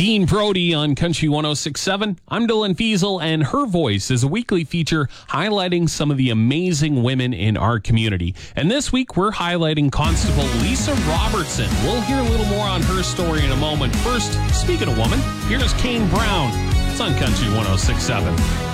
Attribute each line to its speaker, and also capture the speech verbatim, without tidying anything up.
Speaker 1: Dean Brody on Country one oh six point seven. I'm Dylan Fiesel, and Her Voice is a weekly feature highlighting some of the amazing women in our community. And this week, we're highlighting Constable Lisa Robertson. We'll hear a little more on her story in a moment. First, speaking of woman, here's Kane Brown. It's on Country one oh six point seven.